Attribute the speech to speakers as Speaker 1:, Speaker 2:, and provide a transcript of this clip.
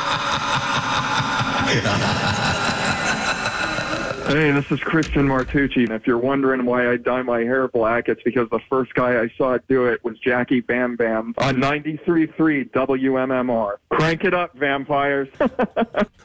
Speaker 1: Hey, this is Christian Martucci. And if you're wondering why I dye my hair black, it's because the first guy I saw do it was Jackie Bam Bam on 93.3 WMMR. Crank it up, vampires.